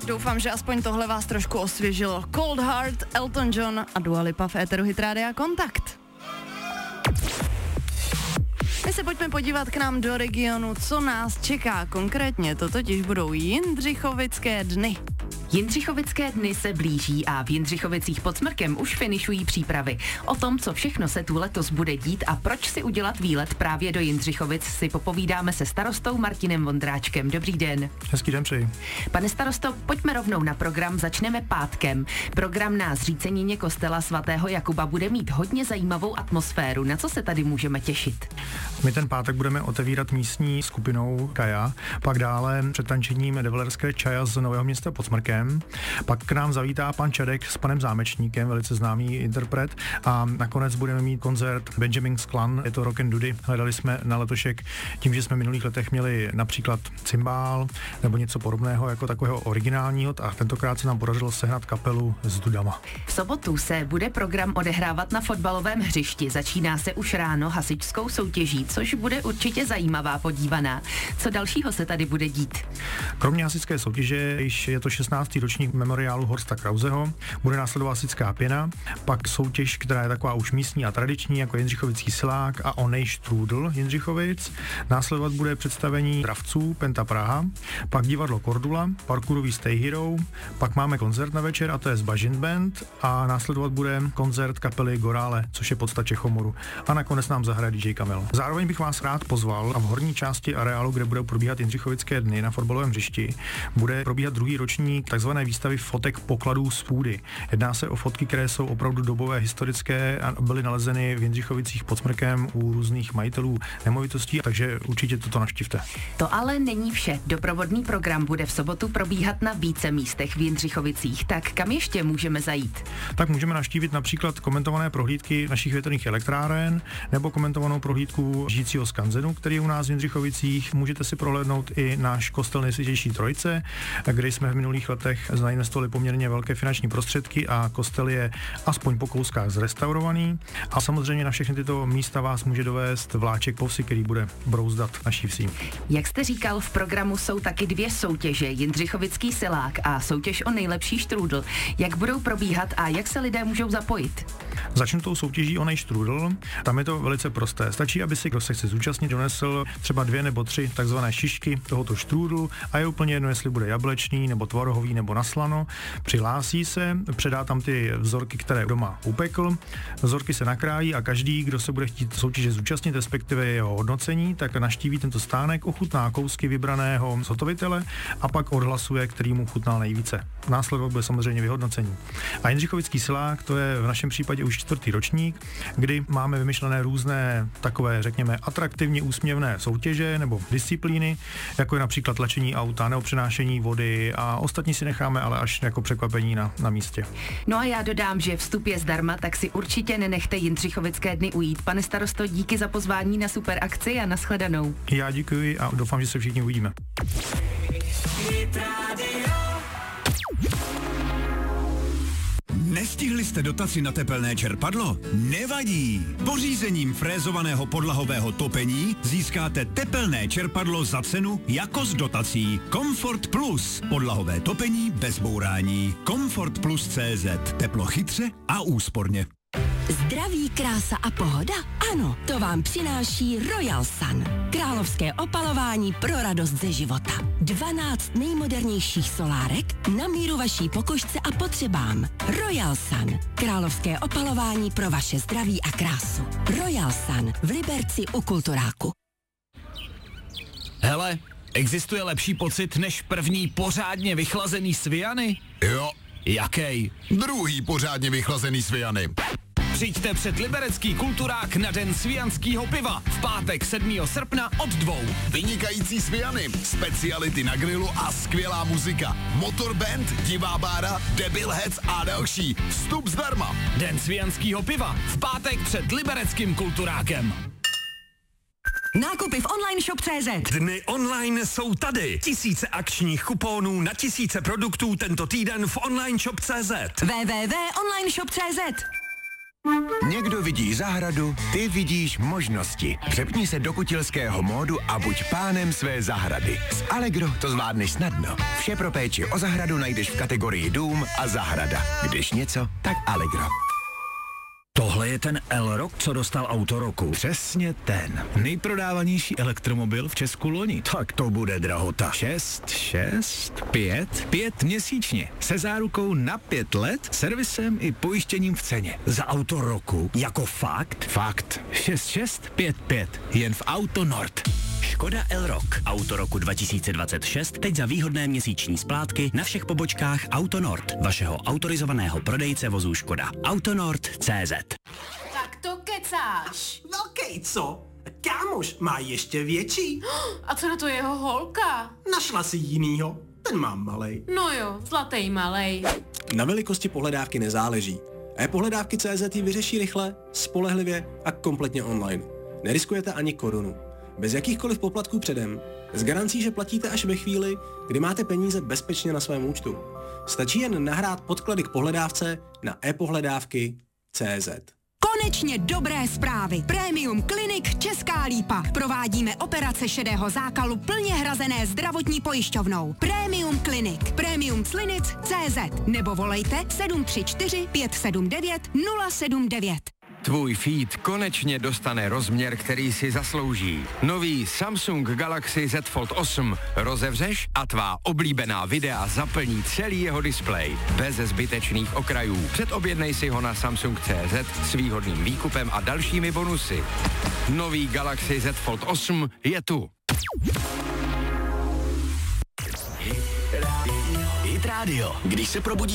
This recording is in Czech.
Tak doufám, že aspoň tohle vás trošku osvěžilo. Cold Heart, Elton John a Dua Lipa v éteru Hit Rádia Kontakt. My se pojďme podívat k nám do regionu, co nás čeká konkrétně. To totiž budou Jindřichovické dny. Jindřichovické dny se blíží a v Jindřichovicích pod Smrkem už finišují přípravy. O tom, co všechno se tu letos bude dít a proč si udělat výlet právě do Jindřichovic, si popovídáme se starostou Martinem Vondráčkem. Dobrý den. Hezký den přeji. Pane starosto, pojďme rovnou na program, začneme pátkem. Program na zřícenině kostela svatého Jakuba bude mít hodně zajímavou atmosféru. Na co se tady můžeme těšit? My ten pátek budeme otevírat místní skupinou Kaja, pak dále před tančením Develerské Čaja z Nového Města pod Smrkem. Pak k nám zavítá pan Čadek s panem Zámečníkem, velice známý interpret, a nakonec budeme mít koncert Benjamin's Clan, je to Rock and Dudy. Hledali jsme na letošek tím, že jsme v minulých letech měli například cymbál nebo něco podobného jako takového originálního, a tentokrát se nám podařilo sehnat kapelu s dudama. V sobotu se bude program odehrávat na fotbalovém hřišti. Začíná se už ráno hasičskou soutěží, což bude určitě zajímavá podívaná. Co dalšího se tady bude dít? Kromě hasičské soutěže, již je to 16. ročník memoriálu Horsta Krauseho, bude následovat hasičská pěna, pak soutěž, která je taková už místní a tradiční, jako Jindřichovický silák a Onej Štrůdl Jindřichovic. Následovat bude představení dravců Penta Praha, pak divadlo Kordula, parkourový Stay Hero, pak máme koncert na večer, a to je Zbažint Band, a následovat bude koncert kapely Gorále, což je podsta Čechomoru. A nakonec nám zahraje DJ Kamil. Zároveň bych vás rád pozval, a v horní části areálu, kde budou probíhat Jindřichovické dny na fotbalovém hřišti, bude probíhat druhý ročník takzvané výstavy fotek pokladů z půdy. Jedná se o fotky, které jsou opravdu dobové, historické a byly nalezeny v Jindřichovicích pod Smrkem u různých majitelů nemovitostí, takže určitě toto navštivte. To ale není vše. Doprovodný program bude v sobotu probíhat na více místech v Jindřichovicích. Tak kam ještě můžeme zajít? Tak můžeme navštívit například komentované prohlídky našich větrných elektráren nebo komentovanou prohlídku žijícího skanzenu, který je u nás v Jindřichovicích. Můžete si prohlédnout i náš kostel Nejsvětější Trojice, kde jsme v minulých letech zainvestovali poměrně velké finanční prostředky a kostel je aspoň po kouskách zrestaurovaný. A samozřejmě na všechny tyto místa vás může dovést vláček po vsi, který bude brouzdat naší vsí. Jak jste říkal, v programu jsou taky dvě soutěže, Jindřichovický silák a soutěž o nejlepší štrůdl. Jak budou probíhat a jak se lidé můžou zapojit? Začnu tou soutěží Onej Štrůdl. Tam je to velice prosté. Stačí, aby si, kdo se chce zúčastnit, donesl třeba 2 nebo 3 takzvané šišky tohoto štrůdlu, a je úplně jedno, jestli bude jablečný nebo tvarohový nebo naslano. Přihlásí se, předá tam ty vzorky, které doma upekl. Vzorky se nakrájí a každý, kdo se bude chtít soutěže zúčastnit, respektive jeho hodnocení, tak navštíví tento stánek, ochutná kousky vybraného zhotovitele a pak odhlasuje, který mu chutnal nejvíce. Následovat bude samozřejmě vyhodnocení. A Jindřichovický silák, to je v našem případě už 4. ročník, kdy máme vymyšlené různé takové, řekněme, atraktivně úsměvné soutěže nebo disciplíny, jako je například tlačení auta nebo přenášení vody, a ostatní si necháme ale až jako překvapení na místě. No a já dodám, že vstup je zdarma, tak si určitě nenechte Jindřichovické dny ujít. Pane starosto, díky za pozvání na super akci a nashledanou. Já děkuji a doufám, že se všichni uvidíme. Nestihli jste dotaci na tepelné čerpadlo? Nevadí! Pořízením frézovaného podlahového topení získáte tepelné čerpadlo za cenu jako s dotací. Comfort Plus. Podlahové topení bez bourání. Comfort Plus.cz. Teplo chytře a úsporně. Zdraví, krása a pohoda? Ano, to vám přináší Royal Sun. Královské opalování pro radost ze života. 12 nejmodernějších solárek na míru vaší pokožce a potřebám. Royal Sun. Královské opalování pro vaše zdraví a krásu. Royal Sun v Liberci u Kulturáku. Hele, existuje lepší pocit než první pořádně vychlazený Sviany? Jo. Jakej? Druhý pořádně vychlazený Sviany. Přijďte před liberecký Kulturák na den svijanského piva v pátek 7. srpna od 2. Vynikající Sviany, speciality na grilu a skvělá muzika. Motorband, divá bára, Debilheads a další. Vstup zdarma. Den svijanského piva v pátek před libereckým Kulturákem. Nákupy v online shop.cz. Dny online jsou tady. Tisíce akčních kuponů na tisíce produktů tento týden v online shop.cz. www.onlineshop.cz. Někdo vidí zahradu, ty vidíš možnosti. Přepni se do kutilského módu a buď pánem své zahrady. S Allegro to zvládneš snadno. Vše pro péči o zahradu najdeš v kategorii dům a zahrada. Když něco, tak Allegro. Tohle je ten Elrock, co dostal auto roku. Přesně ten. Nejprodávanější elektromobil v Česku loni. Tak to bude drahota. 5 měsíčně. Se zárukou na 5 let, servisem i pojištěním v ceně. Za auto roku? Jako fakt? Fakt. 6655. Jen v Auto Nord. Škoda Elrock. Auto roku 2026 teď za výhodné měsíční splátky na všech pobočkách Auto Nord, vašeho autorizovaného prodejce vozů Škoda. AutoNord.cz. Tak to kecáš. Velkej, co? Kámoš má ještě větší. A co na to jeho holka? Našla si jinýho. Ten mám malej. No jo, zlatý malej. Na velikosti pohledávky nezáleží. E-pohledávky.cz ji vyřeší rychle, spolehlivě a kompletně online. Neriskujete ani korunu. Bez jakýchkoliv poplatků předem, s garancí, že platíte až ve chvíli, kdy máte peníze bezpečně na svém účtu. Stačí jen nahrát podklady k pohledávce na e-pohledávky.cz. Konečně dobré zprávy. Premium Clinic Česká Lípa. Provádíme operace šedého zákalu plně hrazené zdravotní pojišťovnou. Premium Clinic. Premiumclinic.cz nebo volejte 734 579 079. Tvůj feed konečně dostane rozměr, který si zaslouží. Nový Samsung Galaxy Z Fold 8 rozevřeš a tvá oblíbená videa zaplní celý jeho displej. Bez zbytečných okrajů. Předobjednej si ho na Samsung.cz s výhodným výkupem a dalšími bonusy. Nový Galaxy Z Fold 8 je tu. Hit Radio. Když se probudí